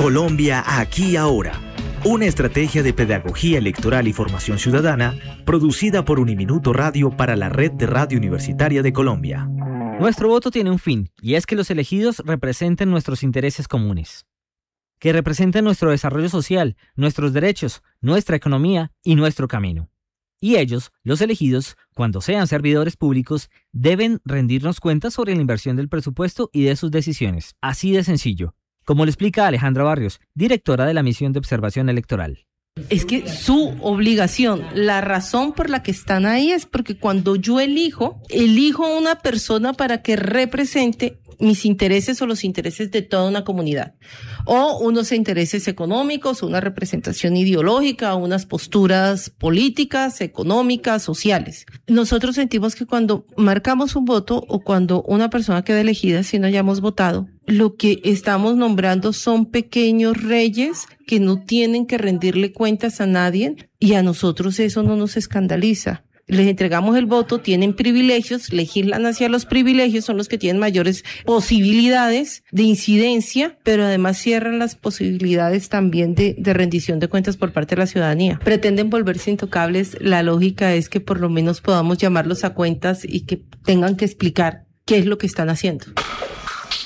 Colombia aquí ahora. Una estrategia de pedagogía electoral y formación ciudadana producida por Uniminuto Radio para la Red de Radio Universitaria de Colombia. Nuestro voto tiene un fin, y es que los elegidos representen nuestros intereses comunes. Que representen nuestro desarrollo social, nuestros derechos, nuestra economía y nuestro camino. Y ellos, los elegidos, cuando sean servidores públicos, deben rendirnos cuentas sobre la inversión del presupuesto y de sus decisiones. Así de sencillo. Como le explica Alejandra Barrios, directora de la Misión de Observación Electoral. Es que su obligación, la razón por la que están ahí es porque cuando yo elijo una persona para que represente mis intereses o los intereses de toda una comunidad, o unos intereses económicos, una representación ideológica, unas posturas políticas, económicas, sociales. Nosotros sentimos que cuando marcamos un voto o cuando una persona queda elegida, si no hayamos votado, lo que estamos nombrando son pequeños reyes que no tienen que rendirle cuentas a nadie, y a nosotros eso no nos escandaliza. Les entregamos el voto, tienen privilegios, legislan hacia los privilegios, son los que tienen mayores posibilidades de incidencia, pero además cierran las posibilidades también de rendición de cuentas por parte de la ciudadanía. Pretenden volverse intocables, la lógica es que por lo menos podamos llamarlos a cuentas y que tengan que explicar qué es lo que están haciendo.